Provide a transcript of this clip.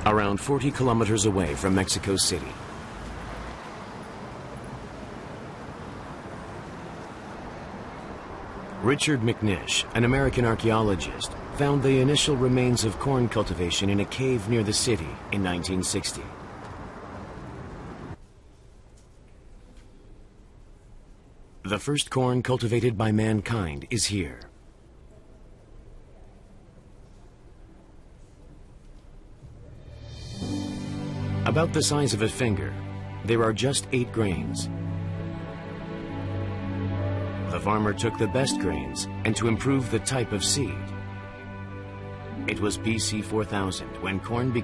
around 40 kilometers away from Mexico City. Richard McNish, an American archaeologist, found the initial remains of corn cultivation in a cave near the city in 1960. The first corn cultivated by mankind is here. About the size of a finger, there are just 8 grains. The farmer took the best grains and to improve the type of seed. It was BC 4000 when corn began